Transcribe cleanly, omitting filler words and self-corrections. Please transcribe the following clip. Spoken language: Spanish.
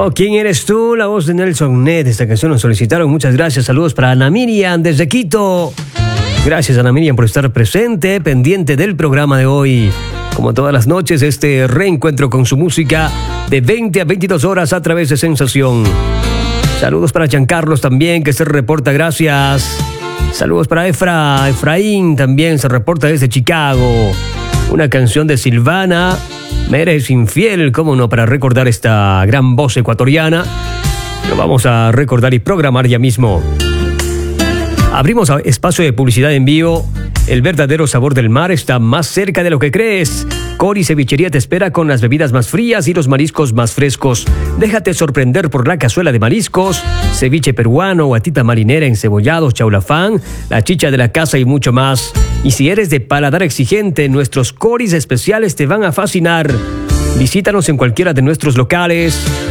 Oh, ¿quién eres tú? La voz de Nelson Ned. Esta canción nos solicitaron. Muchas gracias. Saludos para Ana Miriam desde Quito. Gracias, Ana Miriam, por estar presente, pendiente del programa de hoy. Como todas las noches, este reencuentro con su música de 20 a 22 horas a través de Sensación. Saludos para Giancarlos también, que se reporta. Gracias. Saludos para Efraín también se reporta desde Chicago. Una canción de Silvana, Me eres infiel, cómo no, para recordar esta gran voz ecuatoriana. Lo vamos a recordar y programar ya mismo. Abrimos espacio de publicidad en vivo. El verdadero sabor del mar está más cerca de lo que crees. Cori Cevichería te espera con las bebidas más frías y los mariscos más frescos. Déjate sorprender por la cazuela de mariscos, ceviche peruano, guatita marinera, encebollados, chaulafán, la chicha de la casa y mucho más. Y si eres de paladar exigente, nuestros Coris especiales te van a fascinar. Visítanos en cualquiera de nuestros locales.